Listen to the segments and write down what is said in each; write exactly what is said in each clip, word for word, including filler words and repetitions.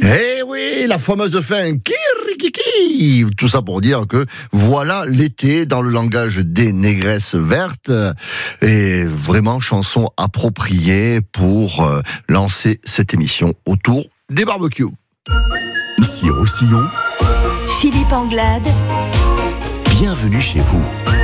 Eh oui, la fameuse fin Kirikiki. Tout ça pour dire que voilà l'été dans le langage des négresses vertes. Et vraiment chanson appropriée pour euh, lancer cette émission autour des barbecues. Ici Roussillon, Philippe Anglade, bienvenue chez vous.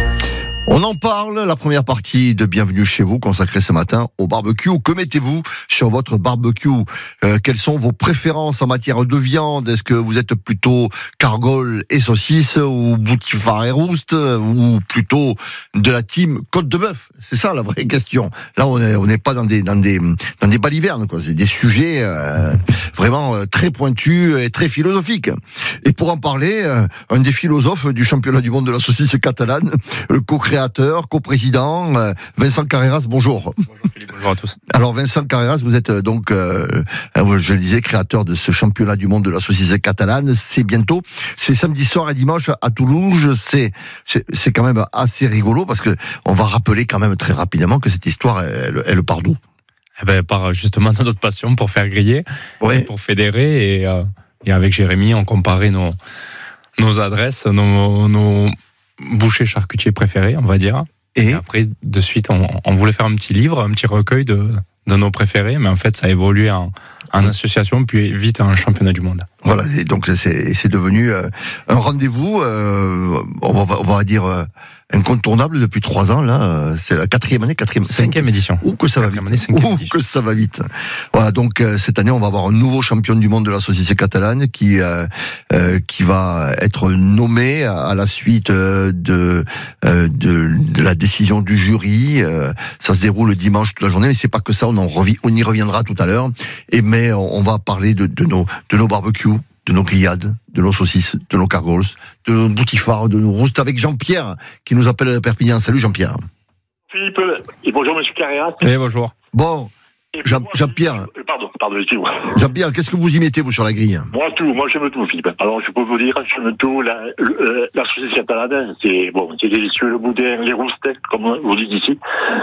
On en parle, la première partie de Bienvenue chez vous, consacrée ce matin au barbecue. Que mettez-vous sur votre barbecue ? euh, Quelles sont vos préférences en matière de viande ? Est-ce que vous êtes plutôt cargol et saucisse, ou boutifard et rouste, ou plutôt de la team côte de bœuf ? C'est ça la vraie question. Là, on n'est on n'est pas dans des, dans des, dans des balivernes, quoi. C'est des sujets euh, vraiment euh, très pointus et très philosophiques. Et pour en parler, euh, un des philosophes du championnat du monde de la saucisse catalane, le co-créateur Créateur, coprésident, euh, Vincent Carreras, bonjour. Bonjour Philippe, bonjour à tous. Alors Vincent Carreras, vous êtes euh, donc, euh, je le disais, créateur de ce championnat du monde de la saucisse catalane. C'est bientôt, c'est samedi soir et dimanche à Toulouse. C'est, c'est, c'est quand même assez rigolo parce que on va rappeler quand même très rapidement que cette histoire, elle, elle part d'où ? Eh ben, par justement notre passion pour faire griller, ouais. pour fédérer et, euh, et avec Jérémy, on comparait nos, nos adresses, nos, nos bouchers charcutiers préférés, on va dire. Et, et après, de suite, on, on voulait faire un petit livre, un petit recueil de, de nos préférés, mais en fait, ça a évolué en, en association, puis vite en championnat du monde. Voilà, et donc c'est, c'est devenu euh, un rendez-vous, euh, on, va, on va dire euh, incontournable depuis trois ans. Là, euh, c'est la quatrième année, quatrième, cinquième édition. Ouh que ça va vite. Année, Ouh que ça va vite. Voilà, donc euh, cette année, on va avoir un nouveau champion du monde de la saucisse catalane qui euh, euh, qui va être nommé à, à la suite euh, de, euh, de de la décision du jury. Euh, ça se déroule dimanche toute la journée, mais c'est pas que ça. On en revi- on y reviendra tout à l'heure. Et mais on, on va parler de, de nos de nos barbecues, de nos grillades, de nos saucisses, de nos cargols, de nos boutifards, de nos roustes, avec Jean-Pierre, qui nous appelle à Perpignan. Salut Jean-Pierre. Philippe, et bonjour Monsieur Carreras. Et bonjour. Bon, Jean, moi, Jean-Pierre. Pardon, pardon, excusez-moi. Jean-Pierre, qu'est-ce que vous y mettez, vous, sur la grille ? Moi, tout, moi, j'aime tout, Philippe. Alors, je peux vous dire, j'aime tout, la, euh, la saucisse catalane, c'est, bon, c'est délicieux, le boudin, les roustes, comme vous dites ici.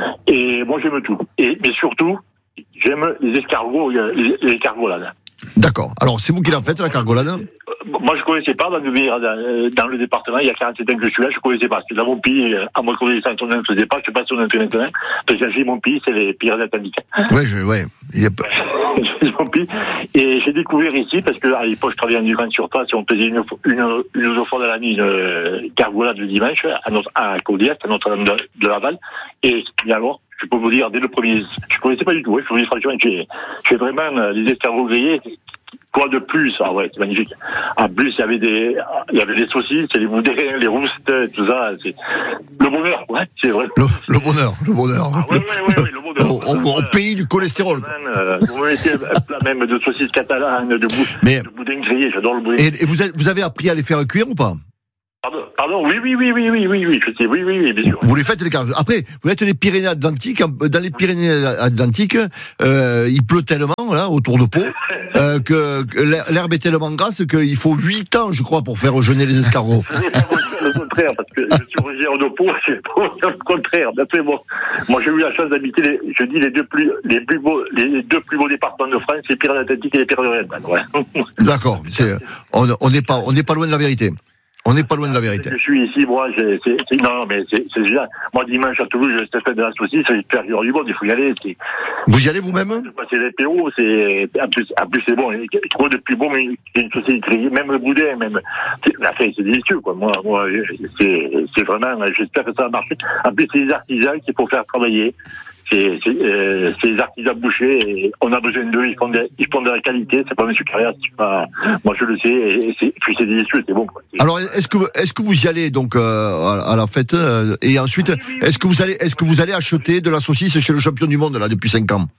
Et moi, j'aime tout. Et, mais surtout, j'aime les escargots, les, les cargolades. D'accord. Alors, c'est vous qui l'avez faite, la cargolade ? Moi, je connaissais pas, dans le, dans le département, il y a quarante-sept ans que je suis là, je connaissais pas. C'est dans mon pays, à moi, connaissance, on ne faisait pas, je sais pas si on en fait maintenant. Parce que j'ai mon pays, c'est les Pyrénées-Atlantiques. Ouais, je, ouais. Il y a pas... mon pays. Et j'ai découvert ici, parce que, à l'époque, je travaillais en Iran sur place, et on faisait une, une, une, une fois dans l'année, une cargolade le dimanche, à notre, à Caudias, à Notre-Dame de, de Laval. Et, et alors, je peux vous dire, dès le premier, je connaissais pas du tout, hein, je vous dis franchement, j'ai, j'ai vraiment les escargots grillés. Quoi de plus? Ah ouais, c'est magnifique. En plus, il y avait des, il y avait des saucisses, les boudins, les roustes, tout ça. C'est le bonheur, ouais, c'est vrai. Le, le bonheur, le bonheur. Ah ouais, ouais, ouais, ouais, le bonheur. Au, au, au pays du cholestérol. Euh, vous mettez un plat même de saucisses catalanes, de, bou- Mais, de boudin grillé, j'adore le boudin. Et, et vous, avez, vous avez appris à les faire cuire ou pas? Pardon, pardon, oui, oui, oui, oui, oui, oui, oui, je sais, oui, oui, oui, bien sûr. Vous les faites les cargos. Après, vous êtes les Pyrénées-Atlantiques. Dans les Pyrénées-Atlantiques, euh, il pleut tellement là autour de Pau euh, que, que l'herbe est tellement grasse qu'il faut huit ans, je crois, pour faire jeûner les escargots. Le contraire, parce que je suis originaire de Pau, c'est le contraire. D'après moi, moi j'ai eu la chance d'habiter, les, je dis les deux plus, les plus beaux, les deux plus beaux départements de France, les Pyrénées-Atlantiques et les Pyrénées-Orientales. Ouais. D'accord, c'est, on n'est pas, on n'est pas loin de la vérité. On n'est pas loin de la vérité. Je suis ici, moi, j'ai, c'est, c'est, non, non, mais c'est, c'est déjà, moi, dimanche à Toulouse, j'ai cette fête de la saucisse, c'est le pire jour du monde, il faut y aller. C'est, vous y allez vous-même? C'est les P O, c'est, en plus, en plus, c'est bon, quoi de plus bon, mais une saucisse grillée, même le boudin, même, c'est, la fête, c'est délicieux, quoi. Moi, moi, c'est, c'est vraiment, j'espère que ça va marcher. En plus, c'est les artisans qu'il faut faire travailler. C'est, c'est, euh, c'est les artisans bouchers, et on a besoin d'eux, ils font de, ils font de la qualité, c'est pas Monsieur Carrière, c'est pas, moi je le sais, et c'est, puis c'est délicieux, c'est bon, quoi. C'est... Alors, est-ce que, est-ce que vous y allez, donc, euh, à la fête, euh, et ensuite, oui, oui, oui. est-ce que vous allez, est-ce que vous allez acheter de la saucisse chez le champion du monde, là, depuis cinq ans?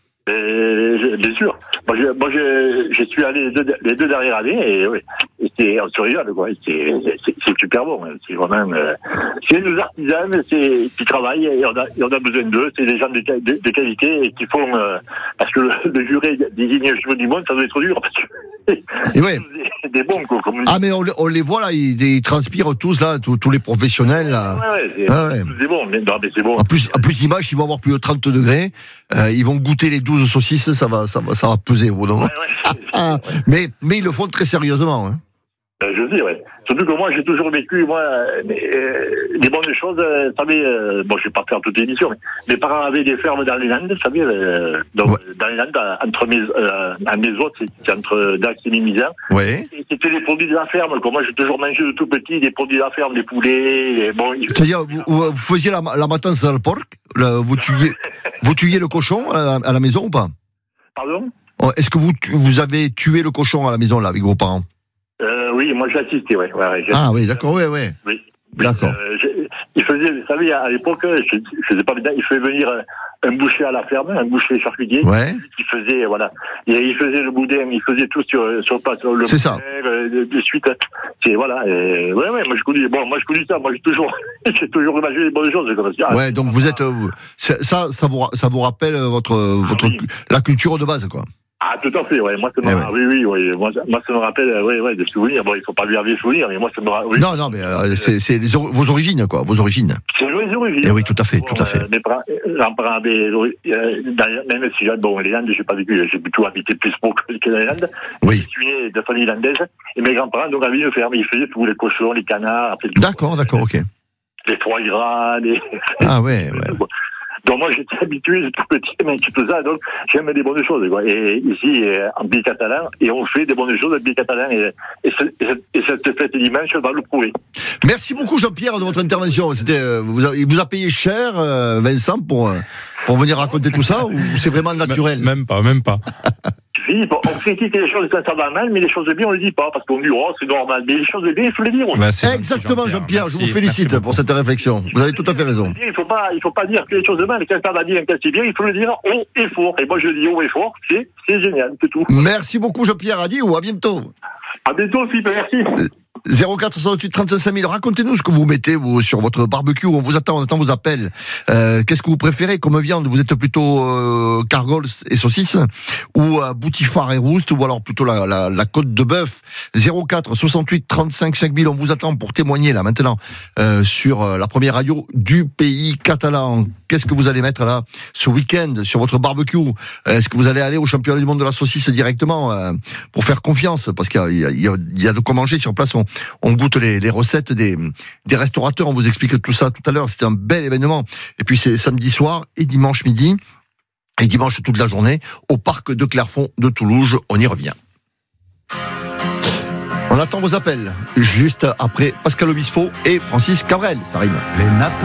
Euh, bien sûr. Moi, je, moi, je, je suis allé les deux, les deux dernières années et, oui, et c'est, on se régale, quoi. C'est, c'est, c'est super bon. Hein. C'est vraiment, euh, c'est nos artisans, c'est, qui travaillent et on a, et on a besoin d'eux. C'est des gens de, de, de qualité et qui font, euh, parce que le, le juré désigné au champion du monde, ça doit être dur parce que, et ouais. des, des bons, quoi. Comme ah, mais on, on les voit, là, ils, ils transpirent tous, là, tous, tous les professionnels, là. Ouais, ouais, c'est, ah, ouais. c'est bon, mais, non, mais c'est bon. En plus, en plus, dimanche, ils vont avoir plus de trente degrés, euh, ils vont goûter les douze saucisses, ça va, ça va, ça va peser au bout d'un moment. Ouais, ouais. mais, mais ils le font très sérieusement. Hein. Ben, je dis, ouais. Surtout que moi, j'ai toujours vécu, moi, euh, les bonnes choses. Euh, vous savez, euh, bon, je vais pas faire toute l'édition, mais mes parents avaient des fermes dans les Landes, vous savez, euh, donc, ouais. Dans les Landes, entre mes, euh, à mes autres, c'est entre Dax et Mimizan. Ouais. Et c'était les produits de la ferme, quoi. Moi, j'ai toujours mangé de tout petit des produits de la ferme, des poulets, les, bon. C'est-à-dire, vous, vous faisiez la, la matance dans le porc, le, vous tuiez, vous tuiez le cochon à, à la maison ou pas? Pardon? Est-ce que vous, vous avez tué le cochon à la maison, là, avec vos parents? Euh, oui, moi j'ai assisté, ouais. ouais, ouais ah oui, d'accord, oui, oui. Oui. D'accord. Euh, il faisait, vous savez, à l'époque, je, je faisais pas bien, il faisait venir un boucher à la ferme, un boucher charcutier. Ouais. Il faisait, voilà, il, il faisait le boudin, il faisait tout sur sur place, le c'est ça. Euh, de, de suite, c'est voilà. Et, ouais, ouais, moi je connais, bon, moi je connais ça, moi j'ai toujours, j'ai toujours imaginé les bonnes choses. Comme ça. Ouais, donc vous êtes, euh, ça, ça vous, ça vous rappelle votre, votre, oui. la culture de base, quoi. Ah, tout à fait, ouais. Moi, ça me, ouais. oui, oui, oui. Moi, moi, ça me rappelle, oui, oui, des souvenirs. Bon, il faut pas lui avoir des souvenirs, mais moi, ça me rappelle. Oui. Non, non, mais euh, c'est, c'est les or- vos origines, quoi, vos origines. C'est les origines. Eh oui, tout à fait, bon, tout à fait. Euh, mes parents, grands-parents avaient, euh, même si j'ai, bon, les Landes, j'ai pas vécu, j'ai plutôt habité plus beau que les Landes. Oui. Je suis né de famille landaise, et mes grands-parents, donc, avaient une ferme, ils faisaient tous les cochons, les canards, après, d'accord, d'accord, ok. Les foie gras, les. Ah ouais, ouais. Donc moi j'étais habitué, j'ai tout petit, mais un petit peu ça, donc j'aime des bonnes choses, quoi. Et ici, en pays catalan, et on fait des bonnes choses en pays catalan, et, et, et cette fête dimanche va le prouver. Merci beaucoup Jean-Pierre de votre intervention. C'était, vous a, il vous a payé cher, euh, Vincent, pour, pour venir raconter tout ça, ou c'est vraiment naturel? Même pas, même pas. Oui, bon, on critique les choses quand ça va mal, mais les choses de bien, on ne le dit pas, parce qu'on dit, oh, c'est normal. Mais les choses de bien, il faut les dire. Bah, exactement, Jean-Pierre, Jean-Pierre je vous félicite pour cette réflexion. Vous avez tout à fait raison. Il ne faut pas, il faut pas dire que les choses de mal, quand ça va bien, quand c'est bien, il faut le dire haut et fort. Et moi, je dis haut et fort, c'est, c'est génial, c'est tout. Merci beaucoup, Jean-Pierre Adi, ou à bientôt. À bientôt, Philippe, merci. zéro quatre cent huit trente-cinq mille. Racontez-nous ce que vous mettez vous, sur votre barbecue. On vous attend, on attend vos appels. Euh, qu'est-ce que vous préférez comme viande? Vous êtes plutôt euh, cargols et saucisses, ou euh, boutifard et rouste, ou alors plutôt la, la, la côte de bœuf? zéro quatre soixante-huit trente-cinq cinq mille. On vous attend pour témoigner là maintenant euh, sur euh, la première radio du pays catalan. Qu'est-ce que vous allez mettre là ce week-end sur votre barbecue? Est-ce que vous allez aller au championnat du monde de la saucisse directement euh, pour faire confiance? Parce qu'il y a, il y a, il y a de quoi manger sur place. On, on goûte les, les recettes des, des restaurateurs. On vous explique tout ça tout à l'heure. C'était un bel événement. Et puis c'est samedi soir et dimanche midi et dimanche toute la journée au parc de Clerfont de Toulouse. On y revient. On attend vos appels juste après Pascal Obispo et Francis Cabrel. Ça rime. Les nappes